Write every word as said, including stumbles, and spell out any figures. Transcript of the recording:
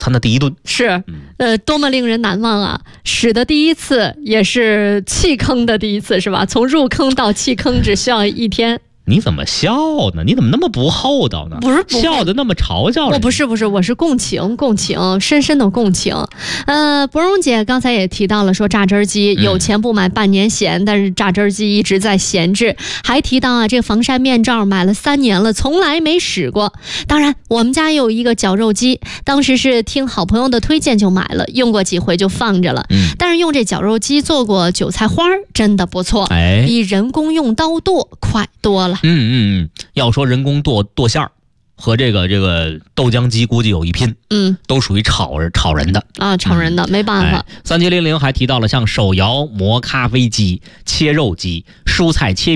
他那第一顿是，呃，多么令人难忘啊！使的第一次也是弃坑的第一次，是吧？从入坑到弃坑只需要一天。 你怎么笑呢？你怎么那么不厚道呢？ 不是不笑的那么嘲笑人。 我不是不是，我是共情共情，深深的共情。呃，博荣姐刚才也提到了说榨汁机有钱不买半年闲，嗯、但是榨汁机一直在闲置。还提到啊，这个防晒面罩买了三年了，从来没使过。当然，我们家也有一个绞肉机，当时是听好朋友的推荐就买了，用过几回就放着了。嗯、但是用这绞肉机做过韭菜花真的不错，哎，比人工用刀剁快多了。 嗯嗯嗯，要说人工剁剁馅儿和这个这个豆浆机估计有一拼，嗯，都属于炒炒人的啊，炒人的、嗯、没办法。 三七零零还提到了像手摇磨咖啡机、切肉机、蔬菜切